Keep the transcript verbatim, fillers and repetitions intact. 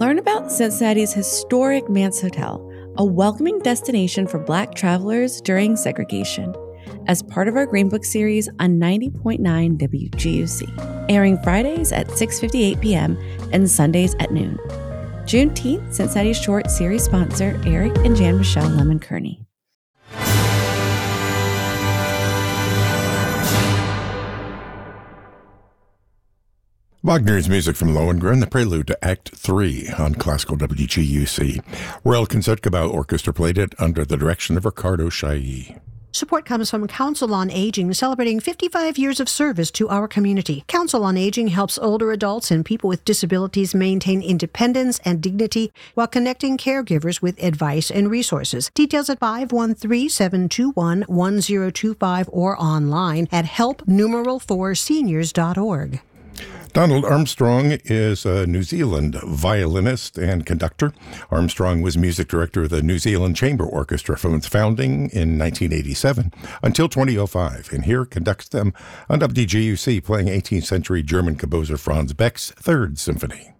learn about Cincinnati's historic Manse Hotel, a welcoming destination for Black travelers during segregation, as part of our Green Book series on ninety point nine W G U C, airing Fridays at six fifty-eight p.m. and Sundays at noon. Juneteenth Cincinnati Short series sponsor Eric and Jan Michelle Lemon Kearney. Wagner's music from Lohengrin, the prelude to Act three on Classical W G U C. Royal Concertgebouw Orchestra played it under the direction of Ricardo Chailly. Support comes from Council on Aging, celebrating fifty-five years of service to our community. Council on Aging helps older adults and people with disabilities maintain independence and dignity while connecting caregivers with advice and resources. Details at five one three, seven two one, one zero two five or online at help numeral four seniors dot org. Donald Armstrong is a New Zealand violinist and conductor. Armstrong was music director of the New Zealand Chamber Orchestra from its founding in nineteen eighty-seven until twenty oh five, and here conducts them on W G U C, playing eighteenth century German composer Franz Beck's Third Symphony.